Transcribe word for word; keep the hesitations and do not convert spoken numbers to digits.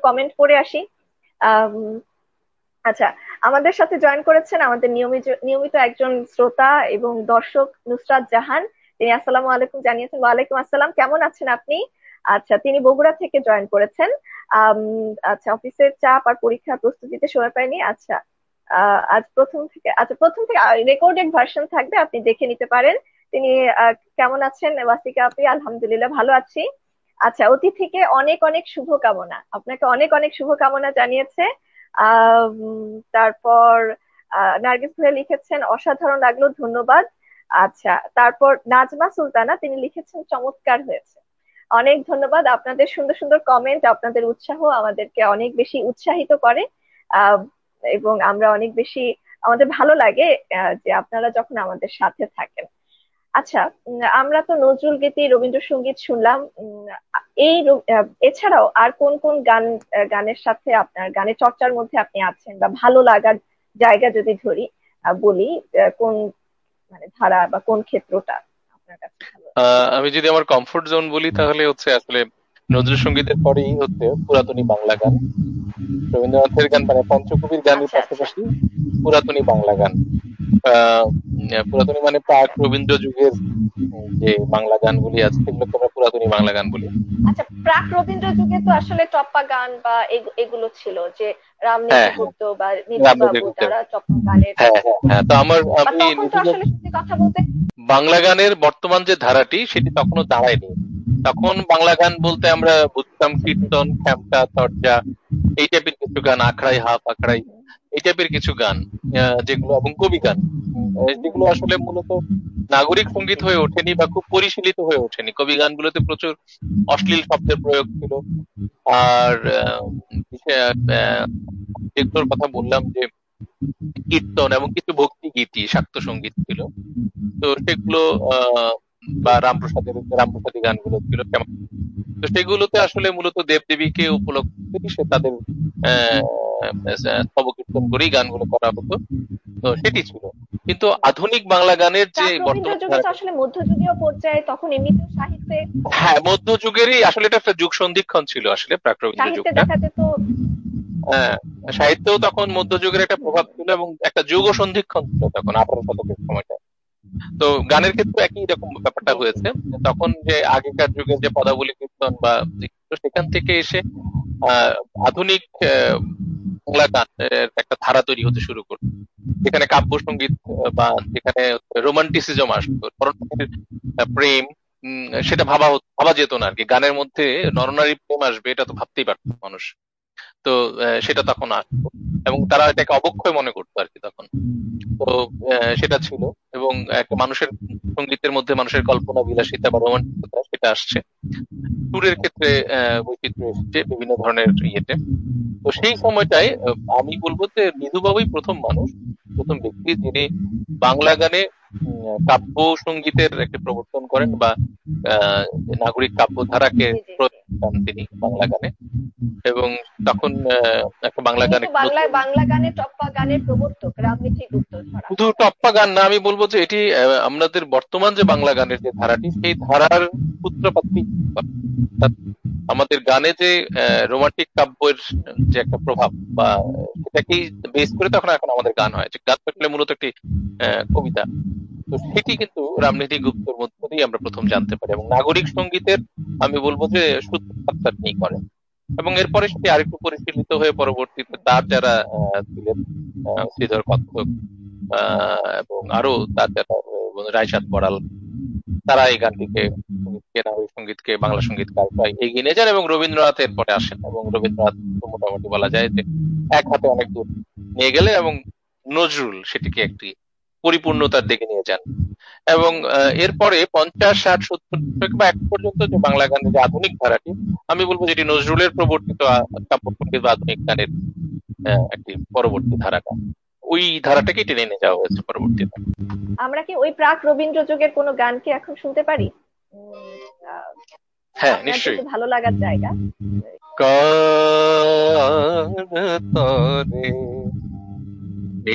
Comment পড়ে আসি। আম, আচ্ছা, আমাদের সাথে জয়েন করেছেন আমাদের নিয়মিত নিয়মিত একজন শ্রোতা এবং দর্শক, নুসরাত জাহান। তিনি আসসালামু আলাইকুম জানিয়েছেন। ওয়ালাইকুম আসসালাম, কেমন আছেন আপনি? আচ্ছা, তিনি বগুড়া থেকে জয়েন করেছেন। আম, আচ্ছা, অফিসের চাপ আর পরীক্ষার প্রস্তুতিতে সময় পাইনি। আচ্ছা, আহ, আজ প্রথম থেকে আচ্ছা প্রথম থেকে রেকর্ডেড ভার্সন থাকবে, আপনি দেখে নিতে পারেন। তিনি আহ, কেমন আছেন ওয়াসিকা আপনি? আলহামদুলিল্লাহ ভালো আছি। আচ্ছা, অতিথিকে অনেক অনেক শুভকামনা, আপনাকে অনেক অনেক শুভকামনা জানিয়েছে। আহ উম, তারপর আহ, নার্গিস ভাইয়া লিখেছেন অসাধারণ লাগলো, ধন্যবাদ। আচ্ছা, তারপর নাজমা সুলতানা তিনি লিখেছেন চমৎকার হয়েছে। অনেক ধন্যবাদ, আপনাদের সুন্দর সুন্দর কমেন্ট, আপনাদের উৎসাহ আমাদেরকে অনেক বেশি উৎসাহিত করে। আহ এবং আমরা অনেক বেশি, আমাদের ভালো লাগে আহ, যে আপনারা যখন আমাদের সাথে থাকেন। আচ্ছা, উম, আমরা তো নজরুল গীতি, রবীন্দ্রসঙ্গীত শুনলাম। উম, এই র- আহ, এছাড়াও আর কোন কোন গান, আহ, গানের সাথে আপনার গানের চর্চার মধ্যে আপনি আছেন, বা ভালো লাগার জায়গা যদি ধরি, আহ, বলি, আহ, কোন মানে ধারা বা কোন ক্ষেত্রটা আপনার কাছে ভালো লাগে? আহ আমি যদি আমার কমফোর্ট জোন বলি তাহলে হচ্ছে আসলে নজরুল সঙ্গীতের পরেই হচ্ছে পুরাতনী বাংলা গান, রবীন্দ্রনাথের গান মানে পঞ্চকবির গানের আচ্ছা আচ্ছা। পাশাপাশি পুরাতনী বাংলা গান। আহ পুরাতনী মানে প্রাক রবীন্দ্র যুগের উম, যে বাংলা গানগুলি আছে সেগুলোকে আমরা পুরাতনী বাংলা গান বলি। আচ্ছা, প্রাক রবীন্দ্র যুগে তো আসলে টপ্পা গান বা এগু- এগুলো ছিল, যে হ্যাঁ রামনীতি হ্যাঁ, গুপ্ত বা নিধু রামনীতি বাবু, গুপ্তের। যারা টপ্পা গানের হ্যাঁ হ্যাঁ হ্যাঁ, তো আমার বা আমি তখন তো নিধু আসলে সত্যি কথা বলতে। বাংলা গানের বর্তমান যে ধারাটি সেটি তখনো দাঁড়ায়নি। তখন বাংলা গান বলতে আমরা বুঝতাম কীর্তন, খ্যামটা, তরজা, এই টাইপের কিছু গান, আখড়াই হাফ আখড়াই, এই টাইপের কিছু গান, আহ, যেগুলো এবং কবি গান, উম, আহ, যেগুলো আসলে মূলত নাগরিক সঙ্গীত হয়ে ওঠেনি বা খুব পরিশীলিত হয়ে ওঠেনি। কবি গানগুলোতে প্রচুর অশ্লীল শব্দের প্রয়োগ ছিল। আর আহ, বিশে- আহ, যেগুলোর কথা বললাম যে কীর্তন এবং কিছু ভক্তি গীতি, শাক্ত সঙ্গীত ছিল। তো সেগুলো আহ বা রামপ্রসাদের রামপ্রসাদী গানগুলো ছিল কেমন। তো সেগুলোতে আসলে মূলত দেবদেবীকে উপলক্ষ করে সে তাদের আহ স্তব কীর্তন করেই গানগুলো করা হতো। তো সেটি ছিল। কিন্তু আধুনিক বাংলা গানের যে প্রাক রবীন্দ্র বর্তমান যুগে তো ধারাটি, আসলে মধ্যযুগীয় পর্যায়ে, তখন এমনিতেও সাহিত্যে হ্যাঁ মধ্যযুগেরই আসলে এটা একটা যুগ সন্ধিক্ষণ ছিল আসলে প্রাক রবীন্দ্র সাহিত্যে যুগটা। দেখা যেত। হ্যাঁ, সাহিত্যেও তখন মধ্যযুগের একটা প্রভাব ছিল এবং একটা যুগ সন্ধিক্ষণ ছিল তখন আঠারো শতকের সময়টা। তো গানের ক্ষেত্রে একই রকম ব্যাপারটা জি জি। হয়েছে। তখন যে আগেকার যুগের যে পদাবলী কীর্তন বা দিকগুলো, সেখান থেকে এসে আহ আধুনিক আহ, বাংলা গানের একটা ধারা তৈরি হতে শুরু করলো, যেখানে কাব্য সঙ্গীত আহ, বা যেখানে রোমান্টিসিজম আসতো, পরস্পরের আহ, প্রেম, উম, সেটা ভাবা হতো- ভাবা যেত না আর কি। গানের মধ্যে নরনারী প্রেম আসবে এটা তো ভাবতেই পারতো না মানুষ। তো আহ, সেটা তখন আসতো এবং তারা এটাকে অবক্ষয় মনে করতো আর কি তখন। তো আহ, সেটা ছিল। এবং একটা মানুষের সঙ্গীতের মধ্যে মানুষের কল্পনা বিলাসিতা বা রোমান্টিকতা সেটা আসছে। সুরের ক্ষেত্রে আহ, বৈচিত্র্য এসেছে বিভিন্ন ধরনের ইয়েতে। তো সেই সময়টায় আহ, আমি বলবো যে নিধু বাবুই প্রথম মানুষ, প্রথম ব্যক্তি যিনি বাংলা গানে উম, কাব্য সঙ্গীতের একটা প্রবর্তন করেন বা আহ, নাগরিক কাব্য ধারাকে জি জি জি। প্রয়োগ করেন তিনি বাংলা গানে। এবং তখন আহ, একটা বাংলা তিনি গান তো একটা বাংলায় নতুন, বাংলা গানে টপ্পা গানের প্রবর্তক, রামমিঠি গুপ্ত ধরা শুধু হয় আর কি। টপ্পা গান না, আমি বলবো যে এটি আহ, আমাদের বর্তমান যে বাংলা গানের যে ধারাটি সেই ধারার সূত্রপাতই অর্থাৎ আমাদের গানে যে রোমান্টিক কাব্যের যে একটা প্রভাব বা সেটাকেই বেস করে তখন এখন আমাদের গান হয়, যে গান আসলে মূলত একটি আহ, কবিতা। তো সেটি কিন্তু রামনীতি গুপ্তর মধ্য দিয়ে আমরা প্রথম জানতে পারি এবং নাগরিক সঙ্গীতের আমি বলবো যে সূত্রপাতটা তিনি করেন। এবং এরপরে সেটি আরেকটু পরিশীলিত হয়ে পরবর্তীতে তার যারা আহ, ছিলেন, আহ, শ্রীধর পাঠক আহ, এবং আরো তার যারা আহ, রায়চাঁদ বড়াল, তারা এই গানটিকে, সঙ্গীতকে, নাগরিক সঙ্গীতকে, বাংলা সঙ্গীত প্রায় এগিয়ে নিয়ে যান এবং রবীন্দ্রনাথ এরপরে আসেন এবং রবীন্দ্রনাথ তো মোটামুটি বলা যায় যে এক হাতে অনেক দূর নিয়ে গেলে এবং নজরুল সেটিকে একটি পরিপূর্ণতার দিকে নিয়ে যান। এবং আহ, এরপরে পঞ্চাশ ষাট সত্তর দশক বা এক পর্যন্ত যে বাংলা গানের যে আধুনিক ধারাটি, আমি বলবো যেটি নজরুলের প্রবর্তিত আহ, কাব্য সঙ্গীত বা আধুনিক গানের আহ, একটি পরবর্তী ধারাটা, ওই ধারাটাকে টেনে নিয়ে যাওয়া হয়েছে পরবর্তীতে। আমরা কি ওই প্রাক রবীন্দ্র যুগের কোনো গান কি এখন শুনতে পারি? উম, আহ, হ্যাঁ আপনার নিশ্চয়ই। যেহেতু ভালো লাগার জায়গা। কান তরে